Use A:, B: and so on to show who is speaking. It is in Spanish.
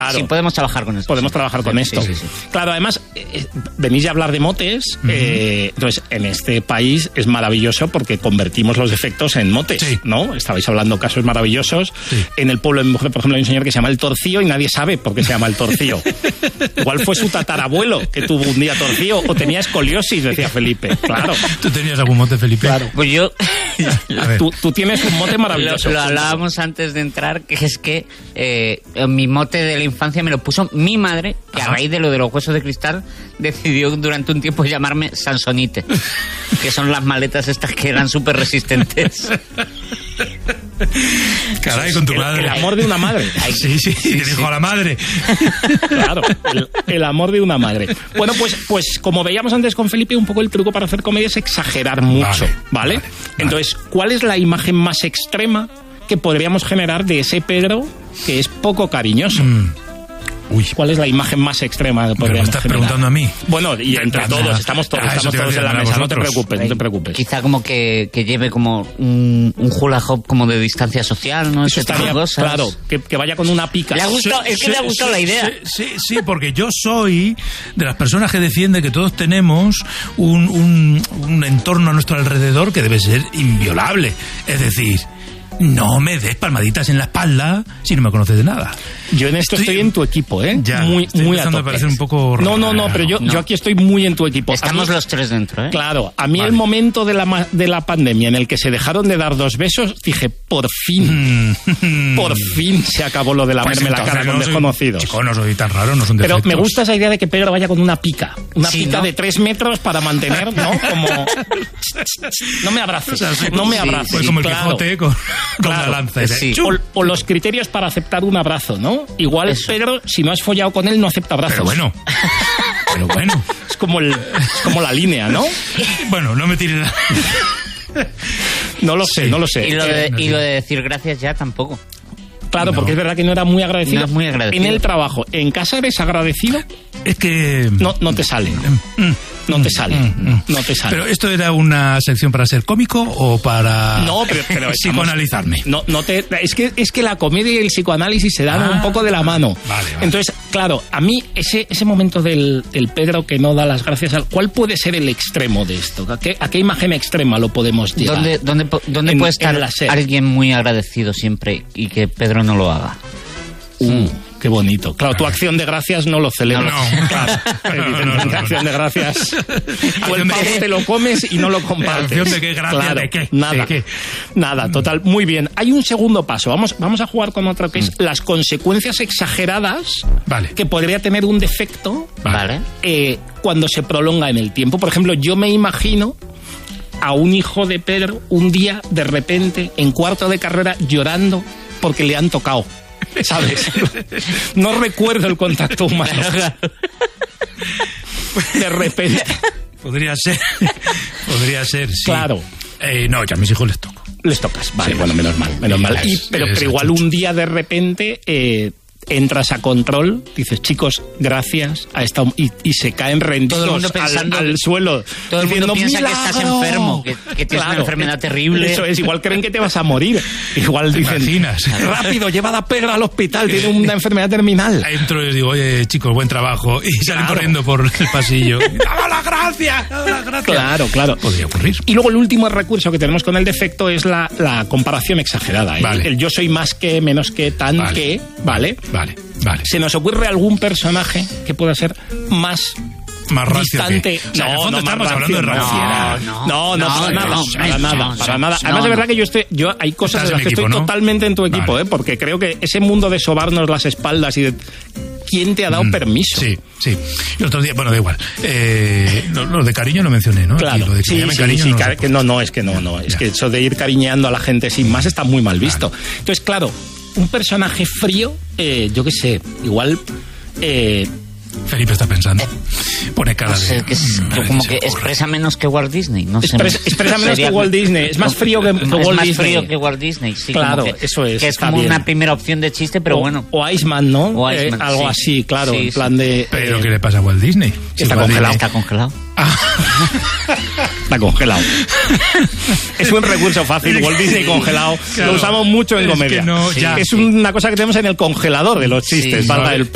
A: Sí, podemos trabajar con esto.
B: Podemos trabajar con esto.
A: Sí.
B: Claro, además, venís a hablar de motes, entonces en este país es maravilloso porque convertimos los defectos en motes, ¿no? Estabais hablando casos maravillosos. Sí. En el pueblo de mi mujer, por ejemplo, hay un señor que se llama el Torcío y nadie sabe por qué se llama el Torcío. Igual fue su tatarabuelo que tuvo un día torcío o tenía escoliosis, decía Felipe. Claro.
C: ¿Tú tenías algún mote, Felipe?
B: Claro.
A: Pues yo...
B: Tú tienes un mote maravilloso.
A: Lo hablábamos antes de entrar, que es que mi mote de la infancia me lo puso mi madre, que a raíz de lo de los huesos de cristal decidió durante un tiempo llamarme Sansonite, que son las maletas estas que eran súper resistentes.
C: Caray, con tu madre.
B: El amor de una madre.
C: Sí, dijo a la madre.
B: Claro, el amor de una madre. Bueno, pues como veíamos antes con Felipe, un poco el truco para hacer comedia es exagerar mucho, ¿vale? Entonces, ¿cuál es la imagen más extrema que podríamos generar de ese Pedro que es poco cariñoso? ¿Cuál es la imagen más extrema que podríamos
C: generar? ¿Me estás
B: generar?
C: preguntando a mí?
B: Bueno, y entre todos, estamos todos en la mesa, no te preocupes.
A: Quizá como que lleve como un hula hoop como de distancia social, ¿no?
B: Eso estaría, claro, que vaya con una pica.
A: Le ha gustado, es que le ha gustado la idea.
C: Sí, porque yo soy de las personas que defiende que todos tenemos un entorno a nuestro alrededor que debe ser inviolable. Es decir, no me des palmaditas en la espalda si no me conoces de nada.
B: Yo en esto estoy en tu equipo, ¿eh?
C: Ya,
B: muy
C: a tope. Parecer un poco raro.
B: No, pero yo aquí estoy muy en tu equipo.
A: Estamos los tres dentro, ¿eh?
B: Claro, a mí el momento de la pandemia en el que se dejaron de dar 2 besos, dije, por fin se acabó lo de lamerme la cara con desconocidos.
C: Chico, no soy tan raro, no son defectos.
B: Pero me gusta esa idea de que Pedro vaya con una pica. Una pica de 3 metros para mantener, ¿no? Como... no me abraces, no me abraces.
C: Pues como el Quijote con la lanza.
B: O los criterios para aceptar un abrazo, ¿no? Igual Pedro, si no has follado con él, no acepta abrazos.
C: Pero bueno.
B: Es como la línea, ¿no?
C: Bueno, no me tires nada.
B: No lo sé.
A: Y lo de decir gracias ya tampoco.
B: Claro, porque es verdad que no era muy agradecido.
A: No es muy agradecido.
B: En el trabajo, en casa eres agradecido.
C: Es que...
B: No te sale. No te sale.
C: Pero ¿esto era una sección para ser cómico o para
B: pero
C: psicoanalizarme?
B: Es que la comedia y el psicoanálisis se dan un poco de la mano.
C: Vale.
B: Entonces, claro, a mí ese momento del Pedro que no da las gracias, ¿cuál puede ser el extremo de esto? ¿A qué imagen extrema lo podemos llevar?
A: ¿Dónde puede estar alguien muy agradecido siempre y que Pedro no lo haga?
B: Qué bonito. Claro, tu acción de gracias no lo celebras.
C: No.
B: Claro. Tu acción de gracias. Tú el pavo te lo comes y no lo compartes.
C: ¿Acción de qué gracia?
B: Claro,
C: ¿De qué?
B: Nada.
C: ¿De qué?
B: Nada, total. Muy bien. Hay un segundo paso. Vamos a jugar con otro que es las consecuencias exageradas que podría tener un defecto cuando se prolonga en el tiempo. Por ejemplo, yo me imagino a un hijo de Pedro un día, de repente, en cuarto de carrera, llorando porque le han tocado. ¿Sabes? No recuerdo el contacto humano. De repente.
C: Podría ser, sí.
B: Claro.
C: No, ya a mis hijos les toco.
B: Les tocas, vale, bueno, menos mal. Pero igual un día de repente entras a control, dices, chicos, gracias a esta... Y se caen rendidos
A: todo el mundo pensando,
B: al suelo.
A: Todo el mundo piensa que estás enfermo, que tienes una enfermedad terrible.
B: Eso es, igual creen que te vas a morir. Igual dicen, rápido, llevad a Pedro al hospital, tiene una enfermedad terminal.
C: Entro y les digo, oye, chicos, buen trabajo. Y salen corriendo por el pasillo. ¡Dame las gracias!
B: Claro.
C: Podría ocurrir.
B: Y luego el último recurso que tenemos con el defecto es la comparación exagerada. El yo soy más que, menos que, tan que, ¿vale?
C: Vale.
B: ¿Se nos ocurre algún personaje que pueda ser más distante?
C: En el fondo estamos hablando de ranciera.
B: Para nada. Además, de verdad que yo hay cosas de las que estoy totalmente en tu equipo, porque creo que ese mundo de sobarnos las espaldas y de... ¿Quién te ha dado permiso?
C: Sí. El otro día, bueno, da igual. Lo de cariño lo mencioné, ¿no?
B: Claro.
C: Lo de que cariño
B: es que eso de ir cariñeando a la gente sin más está muy mal visto. Entonces, claro, un personaje frío, yo qué sé, igual...
C: Felipe está pensando. Pone cara de...
A: como que expresa menos que Walt Disney. No sé,
B: expresa menos que Walt Disney. Es más frío que Walt Disney. Es más frío
A: que Walt Disney, sí.
B: Claro, eso es.
A: Que es como una primera opción de chiste, pero bueno.
B: O Iceman, ¿no?
A: O Iceman,
B: algo así, claro. En plan de...
C: ¿Pero qué le pasa a Walt Disney?
B: Está congelado.
A: Está congelado.
B: Está congelado. Es un recurso fácil. Walt Disney congelado. Claro. Lo usamos mucho en comedia.
C: Es una
B: cosa que tenemos en el congelador de los chistes.